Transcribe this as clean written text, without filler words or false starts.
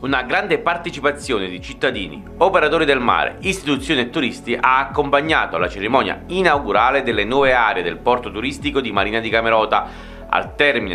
Una grande partecipazione di cittadini, operatori del mare, istituzioni e turisti ha accompagnato la cerimonia inaugurale delle nuove aree del porto turistico di Marina di Camerota. Al termine